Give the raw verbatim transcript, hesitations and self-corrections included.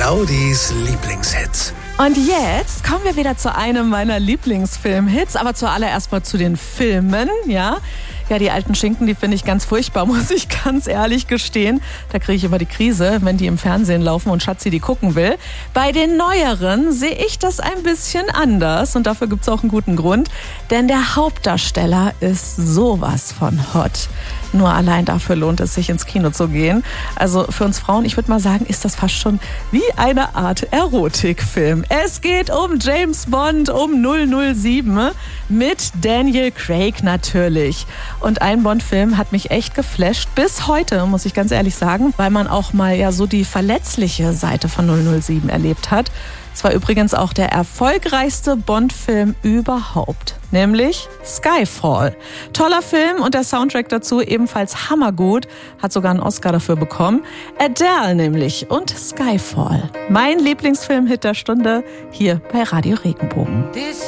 Claudis Lieblingshits. Und jetzt kommen wir wieder zu einem meiner Lieblingsfilmhits, aber zuallererst mal zu den Filmen, ja. Ja, die alten Schinken, die finde ich ganz furchtbar, muss ich ganz ehrlich gestehen. Da kriege ich immer die Krise, wenn die im Fernsehen laufen und Schatzi die gucken will. Bei den neueren sehe ich das ein bisschen anders und dafür gibt es auch einen guten Grund. Denn der Hauptdarsteller ist sowas von hot. Nur allein dafür lohnt es sich, ins Kino zu gehen. Also für uns Frauen, ich würde mal sagen, ist das fast schon wie eine Art Erotikfilm. Es geht um James Bond, um null null sieben mit Daniel Craig natürlich. Und ein Bond-Film hat mich echt geflasht, bis heute, muss ich ganz ehrlich sagen, weil man auch mal ja so die verletzliche Seite von null null sieben erlebt hat. Es war übrigens auch der erfolgreichste Bond-Film überhaupt, nämlich Skyfall. Toller Film und der Soundtrack dazu ebenfalls hammergut, hat sogar einen Oscar dafür bekommen. Adele nämlich und Skyfall. Mein Lieblingsfilmhit der Stunde hier bei Radio Regenbogen.